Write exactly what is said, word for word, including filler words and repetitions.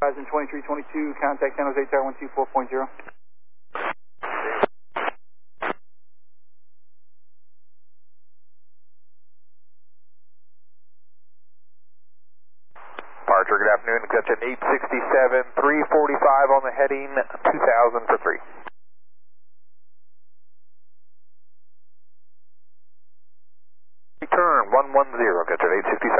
Horizon twenty-three twenty-two, contact San Jose Tower one two four point zero. Departure, good afternoon, exception eight sixty-seven, three forty-five on the heading, two thousand for three. Return one one zero, exception eight sixty-seven.